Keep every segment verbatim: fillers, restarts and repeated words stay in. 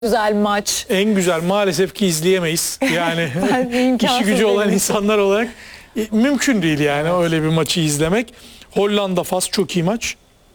Güzel maç. En güzel maalesef ki izleyemeyiz. Yani işi gücü olan benim. insanlar olarak mümkün değil yani evet. Öyle bir maçı izlemek. Hollanda Fas çok iyi maç.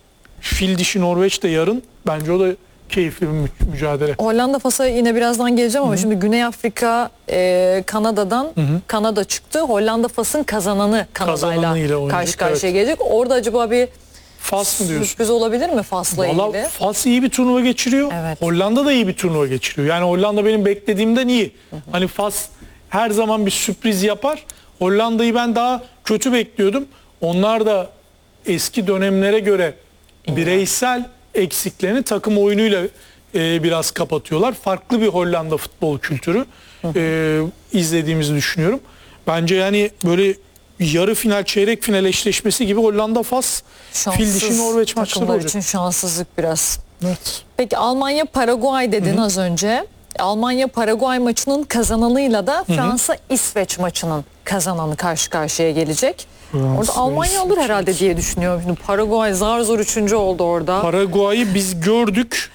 Fil dişi Norveç de yarın. Bence o da keyifli bir mü mücadele. Hollanda Fas'a yine birazdan geleceğim ama Hı -hı. şimdi Güney Afrika e, Kanada'dan Hı -hı. Kanada çıktı. Hollanda Fas'ın kazananı Kanada'yla karşı karşıya evet. gelecek. Orada acaba bir Fas mı diyorsun? Sürpriz olabilir mi Fas'la ilgili? Fas iyi bir turnuva geçiriyor. Evet. Hollanda da iyi bir turnuva geçiriyor. Yani Hollanda benim beklediğimden iyi. Hı hı. Hani Fas her zaman bir sürpriz yapar. Hollanda'yı ben daha kötü bekliyordum. Onlar da eski dönemlere göre bireysel eksiklerini takım oyunuyla e, biraz kapatıyorlar. Farklı bir Hollanda futbol kültürü hı hı. E, izlediğimizi düşünüyorum. Bence yani böyle yarı final, çeyrek final eşleşmesi gibi Hollanda-Fas, Fil dişi Norveç maçları olacak. için şanssızlık biraz. Evet. Peki Almanya-Paraguay dedin Hı -hı. az önce. Almanya-Paraguay maçının kazananıyla da Fransa-İsveç maçının kazananı karşı karşıya gelecek. Fransa, orada Almanya alır herhalde maçı. diye düşünüyorum. Şimdi Paraguay zar zor üçüncü oldu orada. Paraguay'ı biz gördük.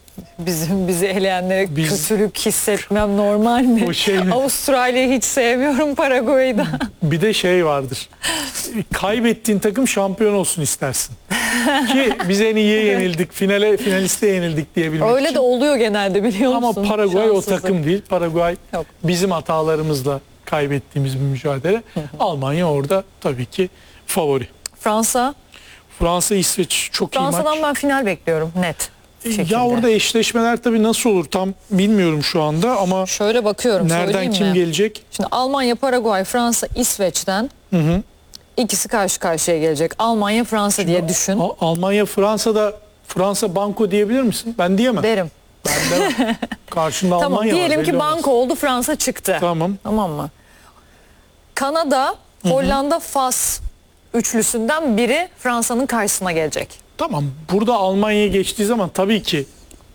Bizim bizi eleyenlere Biz... kötülük hissetmem normal mi? Şey mi? Avustralya'yı hiç sevmiyorum, Paraguay'da. Bir de şey vardır. Kaybettiğin takım şampiyon olsun istersin. Ki biz en iyiye yenildik, finale finaliste yenildik diyebilmek Öyle için. de oluyor genelde, biliyor musun? Ama Paraguay Şanssızlık. o takım değil. Paraguay Yok. bizim hatalarımızla kaybettiğimiz bir mücadele. Almanya orada tabii ki favori. Fransa? Fransa İsveç çok iyi maç. Fransa'dan ben final bekliyorum net. Şekilde. Ya orada eşleşmeler tabii nasıl olur tam bilmiyorum şu anda ama şöyle bakıyorum, nereden kim mi? gelecek? Şimdi Almanya, Paraguay, Fransa, İsveç'ten hı hı. ikisi karşı karşıya gelecek. Almanya, Fransa Şimdi diye düşün. Almanya, Fransa'da Fransa banko diyebilir misin? Ben diyemem. Derim. Ben demem. Karşında tamam, Almanya diyelim var. ki banko olmaz. oldu, Fransa çıktı. Tamam. Tamam mı? Kanada, Hollanda, Fas üçlüsünden biri Fransa'nın karşısına gelecek. Tamam, burada Almanya'ya geçtiği zaman tabii ki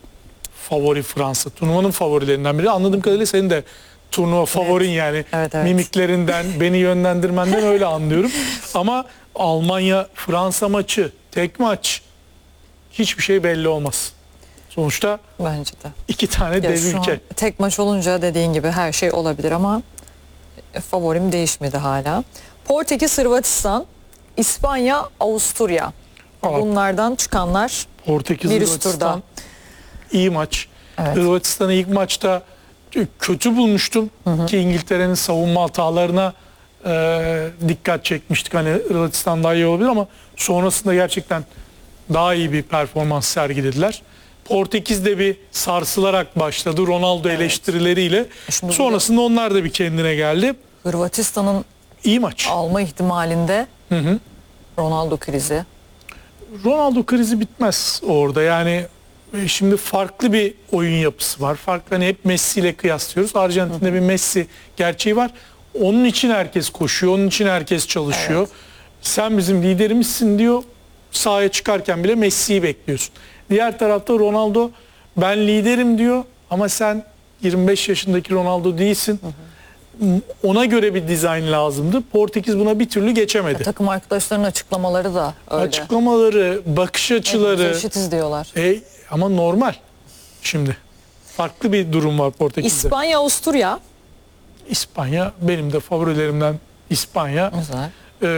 favori Fransa. Turnuvanın favorilerinden biri. Anladığım kadarıyla senin de turnuva favorin evet. yani. Evet, evet. Mimiklerinden, beni yönlendirmenden öyle anlıyorum. Ama Almanya-Fransa maçı, tek maç, hiçbir şey belli olmaz. Sonuçta bence de. iki tane ya dev ülke. Tek maç olunca dediğin gibi her şey olabilir ama favorim değişmedi hala. Portekiz, Hırvatistan, İspanya, Avusturya. Evet. Bunlardan çıkanlar Portekiz, bir üst turda. İyi maç. Evet. Hırvatistan'ı ilk maçta kötü bulmuştum hı hı. ki İngiltere'nin savunma hatalarına e, dikkat çekmiştik. Hani Hırvatistan daha iyi olabilir ama sonrasında gerçekten daha iyi bir performans sergilediler. Portekiz de bir sarsılarak başladı Ronaldo evet. eleştirileriyle. Şimdi sonrasında burada onlar da bir kendine geldi. Hırvatistan'ın iyi maç alma ihtimalinde hı hı. Ronaldo krizi. Ronaldo krizi bitmez orada. Yani şimdi farklı bir oyun yapısı var. Farklı, hani hep Messi ile kıyaslıyoruz. Arjantin'de Hı -hı. bir Messi gerçeği var. Onun için herkes koşuyor. Onun için herkes çalışıyor. Evet. Sen bizim liderimizsin diyor. Sahaya çıkarken bile Messi'yi bekliyorsun. Diğer tarafta Ronaldo ben liderim diyor ama sen yirmi beş yaşındaki Ronaldo değilsin. Hı -hı. Ona göre bir dizayn lazımdı. Portekiz buna bir türlü geçemedi. Ya, takım arkadaşlarının açıklamaları da öyle. Açıklamaları, bakış açıları. Evet, eşitiz diyorlar. E, ama normal. Şimdi farklı bir durum var Portekiz'de. İspanya, Avusturya. İspanya benim de favorilerimden. İspanya. Güzel.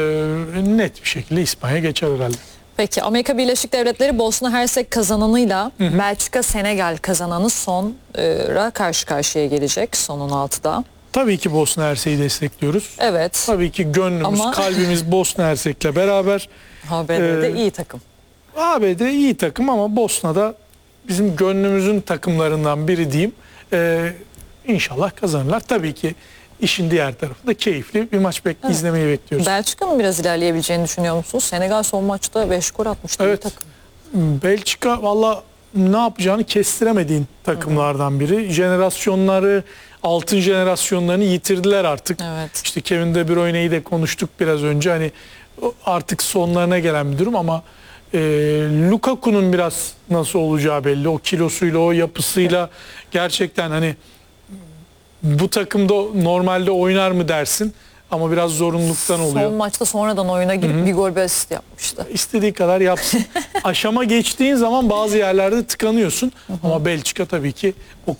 E, net bir şekilde İspanya geçer herhalde. Peki Amerika Birleşik Devletleri Bosna Hersek kazananıyla Hı -hı. Belçika Senegal kazananı sonra karşı karşıya gelecek son on altıda. Tabii ki Bosna Hersek'i destekliyoruz. Evet. Tabii ki gönlümüz, Ama... kalbimiz Bosna Hersek'le beraber. A B D'de ee, iyi takım. A B D iyi takım ama Bosna'da bizim gönlümüzün takımlarından biri diyeyim. Ee, İnşallah kazanırlar. Tabii ki işin diğer tarafında keyifli bir maç bek evet. izlemeyi bekliyoruz. Belçika'nın biraz ilerleyebileceğini düşünüyor musunuz? Senegal son maçta beş gol atmıştı. Evet. Takım. Belçika valla ne yapacağını kestiremediğin takımlardan biri. Jenerasyonları, altın jenerasyonlarını yitirdiler artık. Evet. İşte Kevin De Bruyne'yi de konuştuk biraz önce. Hani artık sonlarına gelen bir durum ama e, Lukaku'nun biraz nasıl olacağı belli. O kilosuyla, o yapısıyla gerçekten hani bu takımda normalde oynar mı dersin. ama biraz zorunluluktan oluyor. Son maçta sonradan oyuna girip Hı-hı. bir gol bir asist yapmıştı. İstediği kadar yapsın. Aşama geçtiğin zaman bazı yerlerde tıkanıyorsun. Hı-hı. Ama Belçika tabii ki o